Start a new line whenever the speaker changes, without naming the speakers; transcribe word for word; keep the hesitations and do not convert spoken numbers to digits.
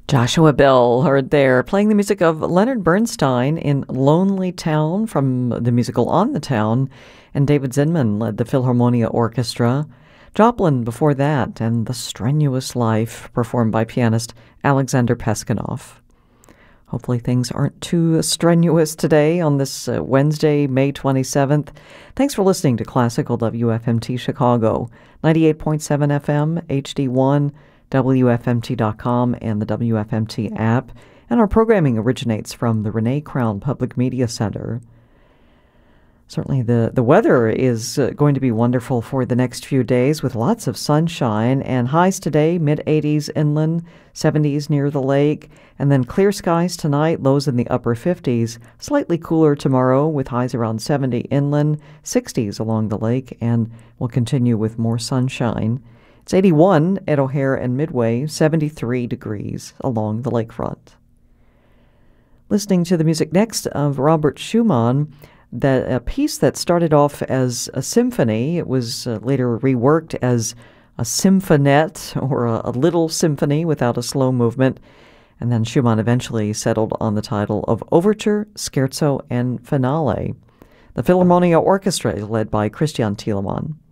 Joshua Bell heard there, playing the music of Leonard Bernstein in Lonely Town from the musical On the Town, and David Zinman led the Philharmonia Orchestra. Joplin before that, and The Strenuous Life, performed by pianist Alexander Peskanov. Hopefully things aren't too strenuous today on this uh, Wednesday, May twenty-seventh. Thanks for listening to Classical W F M T Chicago, ninety-eight point seven F M, H D one, W F M T dot com, and the W F M T app. And our programming originates from the Renee Crown Public Media Center. Certainly the, the weather is uh, going to be wonderful for the next few days with lots of sunshine, and highs today, mid-eighties inland, seventies near the lake, and then clear skies tonight, lows in the upper fifties, slightly cooler tomorrow with highs around seventy inland, sixties along the lake, and we'll continue with more sunshine. It's eighty-one at O'Hare and Midway, seventy-three degrees along the lakefront. Listening to the music next of Robert Schumann, that a piece that started off as a symphony, it was uh, later reworked as a symphonette or a, a little symphony without a slow movement, and then Schumann eventually settled on the title of Overture, Scherzo, and Finale. The Philharmonia Orchestra is led by Christian Thielemann.